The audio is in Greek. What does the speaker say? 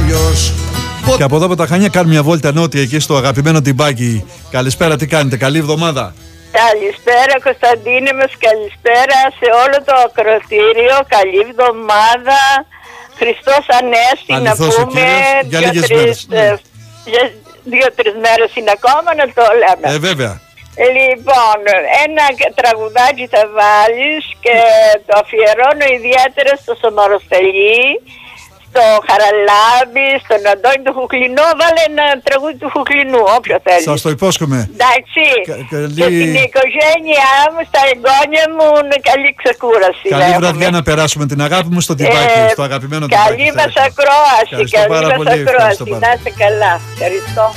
ποιος. Και από εδώ από τα Χανιά κάνουμε μια βόλτα νότια εκεί στο αγαπημένο Τιμπάκι. Καλησπέρα, τι κάνετε, καλή εβδομάδα. Καλησπέρα Κωνσταντίνε μας, καλησπέρα σε όλο το ακροατήριο, καλή εβδομάδα. Χριστός Ανέστη να πούμε. Για λίγες μέρες. Για 2-3 μέρες είναι ακόμα να το λέμε. Βέβαια. Λοιπόν, ένα τραγουδάκι θα βάλεις και το αφιερώνω ιδιαίτερα στο Σωμαροστελή, στο Χαραλάμπη, στον Αντώνη του Χουκλινού. Βάλε ένα τραγούδι του Χουκλινού, όποιο θέλει. Σας το υπόσχομαι. Εντάξει. Και στην οικογένειά μου, στα εγγόνια μου, καλή ξεκούραση. Καλή βραδιά να περάσουμε την αγάπη μου στο Τιμπάκι, στο αγαπημένο Τιμπάκι. Καλή μας ακρόαση. Καλή μας ακρόαση. Να είστε καλά. Ευχαριστώ.